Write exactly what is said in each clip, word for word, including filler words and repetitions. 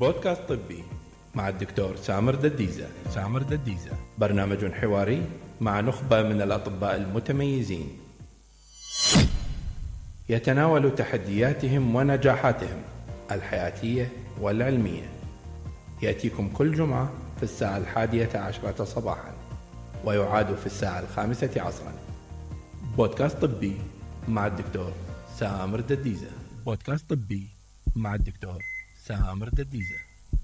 بودكاست طبي مع الدكتور سامر دديزة. سامر دديزة برنامج حواري مع نخبة من الأطباء المتميزين يتناول تحدياتهم ونجاحاتهم الحياتية والعلمية. يأتيكم كل جمعة في الساعة الحادية عشرة صباحا ويعاد في الساعة الخامسة عصرا. بودكاست طبي مع الدكتور سامر دديزة. بودكاست طبي مع الدكتور سامر دديزة.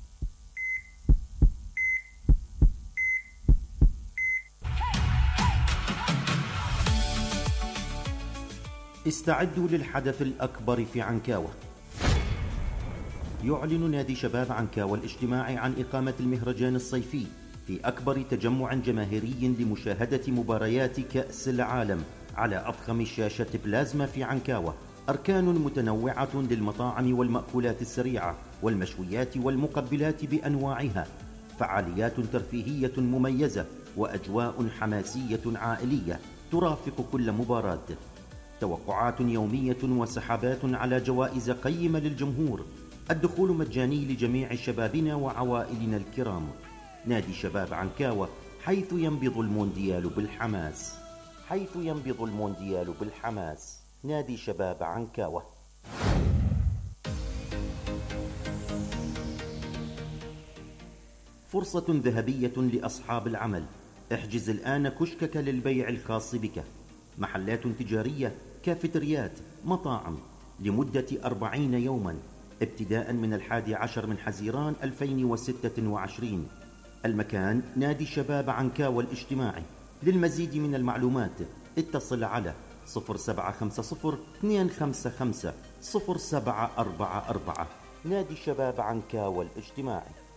استعدوا للحدث الأكبر في عنكاوة. يعلن نادي شباب عنكاوة الاجتماعي عن إقامة المهرجان الصيفي في أكبر تجمع جماهيري لمشاهدة مباريات كأس العالم على أضخم شاشة بلازما في عنكاوة. أركان متنوعة للمطاعم والمأكولات السريعة والمشويات والمقبلات بأنواعها، فعاليات ترفيهية مميزة وأجواء حماسية عائلية ترافق كل مباراة. توقعات يومية وسحابات على جوائز قيمة للجمهور. الدخول مجاني لجميع شبابنا وعوائلنا الكرام. نادي شباب عنكاوة، حيث ينبض المونديال بالحماس. حيث ينبض المونديال بالحماس. نادي شباب عنكاوة. فرصة ذهبية لأصحاب العمل. احجز الآن كشكك للبيع الخاص بك. محلات تجارية، كافتريات، مطاعم لمدة أربعين يوما ابتداء من الحادي عشر من حزيران ألفين وستة وعشرين. المكان نادي شباب عنكاوة الاجتماعي. للمزيد من المعلومات اتصل على صفر سبعة خمسة صفر اثنين خمسة خمسة صفر سبعة أربعة أربعة. نادي شباب عنكاوة الاجتماعي.